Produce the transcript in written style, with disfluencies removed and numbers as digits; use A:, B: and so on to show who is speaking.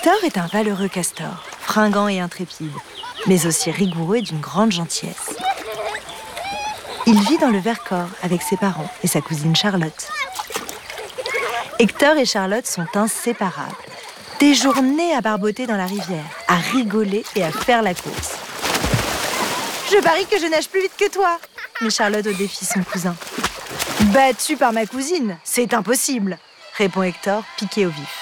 A: Hector est un valeureux castor, fringant et intrépide, mais aussi rigoureux et d'une grande gentillesse. Il vit dans le Vercors avec ses parents et sa cousine Charlotte. Hector et Charlotte sont inséparables. Des journées à barboter dans la rivière, à rigoler et à faire la course. Je parie que je nage plus vite que toi, met Charlotte au défi son cousin. Battu par ma cousine, c'est impossible, répond Hector, piqué au vif.